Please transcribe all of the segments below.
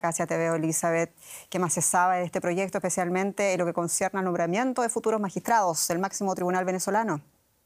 Gracias, te veo, Elizabeth. ¿Qué más se sabe de este proyecto, especialmente en lo que concierne al nombramiento de futuros magistrados del máximo tribunal venezolano?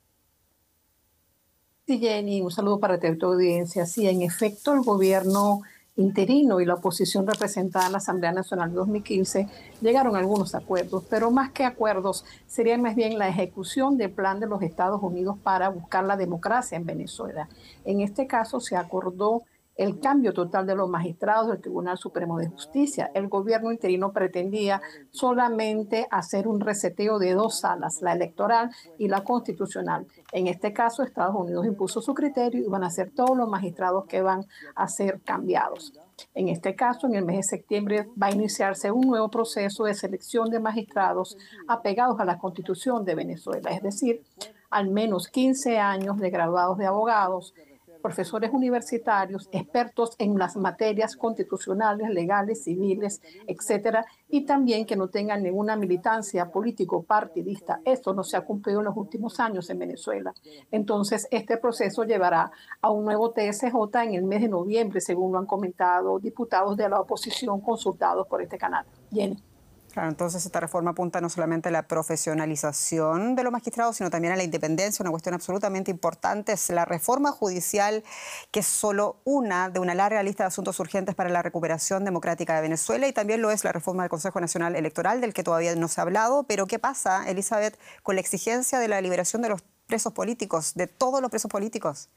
Sí, Jenny, un saludo para ti, tu audiencia. Sí, en efecto, el gobierno interino y la oposición representada en la Asamblea Nacional de 2015 llegaron a algunos acuerdos, pero más que acuerdos, sería más bien la ejecución del plan de los Estados Unidos para buscar la democracia en Venezuela. En este caso, se acordó el cambio total de los magistrados del Tribunal Supremo de Justicia. El gobierno interino pretendía solamente hacer un reseteo de dos salas, la electoral y la constitucional. En este caso, Estados Unidos impuso su criterio y van a ser todos los magistrados que van a ser cambiados. En este caso, en el mes de septiembre va a iniciarse un nuevo proceso de selección de magistrados apegados a la Constitución de Venezuela, es decir, al menos 15 años de graduados de abogados, profesores universitarios, expertos en las materias constitucionales, legales, civiles, etcétera, y también que no tengan ninguna militancia político-partidista. Esto no se ha cumplido en los últimos años en Venezuela. Entonces, este proceso llevará a un nuevo TSJ en el mes de noviembre, según lo han comentado diputados de la oposición consultados por este canal. Jenny. Claro, entonces esta reforma apunta no solamente a la profesionalización de los magistrados, sino también a la independencia, una cuestión absolutamente importante. Es la reforma judicial, que es solo una de una larga lista de asuntos urgentes para la recuperación democrática de Venezuela, y también lo es la reforma del Consejo Nacional Electoral, del que todavía no se ha hablado. Pero ¿qué pasa, Elizabeth, con la exigencia de la liberación de los presos políticos, de todos los presos políticos?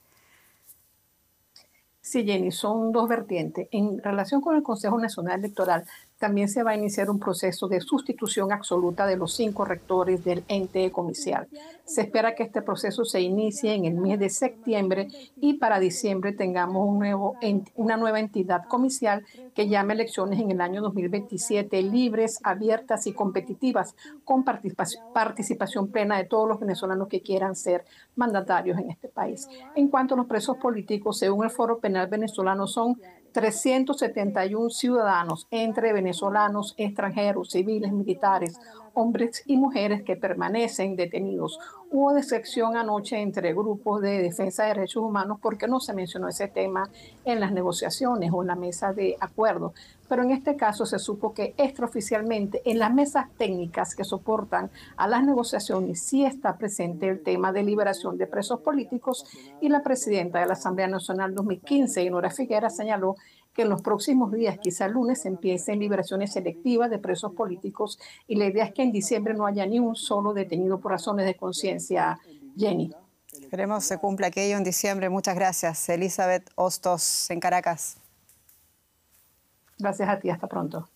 Sí, Jenny, son dos vertientes. En relación con el Consejo Nacional Electoral, también se va a iniciar un proceso de sustitución absoluta de los 5 rectores del ente comicial. Se espera que este proceso se inicie en el mes de septiembre y para diciembre tengamos una nueva entidad comicial que llame elecciones en el año 2027 libres, abiertas y competitivas, con participación plena de todos los venezolanos que quieran ser mandatarios en este país. En cuanto a los presos políticos, según el Foro Penal Venezolano, son 371 ciudadanos, entre venezolanos, extranjeros, civiles, militares, hombres y mujeres que permanecen detenidos. Hubo decepción anoche entre grupos de defensa de derechos humanos porque no se mencionó ese tema en las negociaciones o en la mesa de acuerdo. Pero en este caso se supo que extraoficialmente en las mesas técnicas que soportan a las negociaciones sí está presente el tema de liberación de presos políticos, y la presidenta de la Asamblea Nacional 2015, Nora Figuera, señaló que en los próximos días, quizá el lunes, empiecen liberaciones selectivas de presos políticos, y la idea es que en diciembre no haya ni un solo detenido por razones de conciencia. Jenny. Esperemos se cumpla aquello en diciembre. Muchas gracias, Elizabeth Hostos, en Caracas. Gracias a ti, hasta pronto.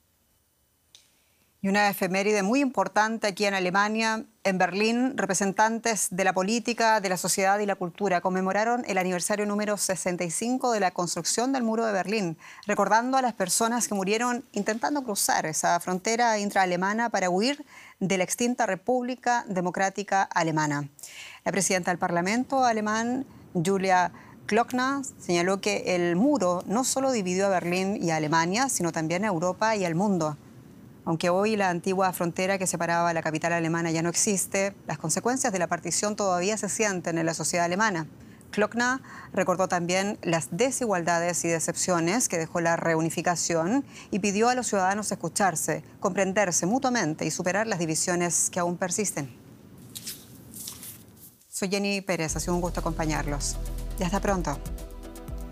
Y una efeméride muy importante aquí en Alemania. En Berlín, representantes de la política, de la sociedad y la cultura conmemoraron el aniversario número 65 de la construcción del Muro de Berlín, recordando a las personas que murieron intentando cruzar esa frontera intraalemana para huir de la extinta República Democrática Alemana. La presidenta del Parlamento alemán, Julia Klöckner, señaló que el muro no solo dividió a Berlín y a Alemania, sino también a Europa y al mundo. Aunque hoy la antigua frontera que separaba la capital alemana ya no existe, las consecuencias de la partición todavía se sienten en la sociedad alemana. Klöckner recordó también las desigualdades y decepciones que dejó la reunificación y pidió a los ciudadanos escucharse, comprenderse mutuamente y superar las divisiones que aún persisten. Soy Jenny Pérez, ha sido un gusto acompañarlos. Y hasta pronto.